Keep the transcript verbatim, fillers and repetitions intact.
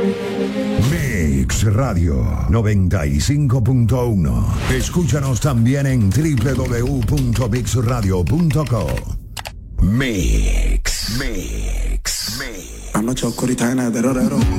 Mix Radio noventa y cinco punto uno. Escúchanos también en doble u doble u doble u punto mix radio punto com. Mix, Mix, Mix. Anoche oscurita en el terrorero.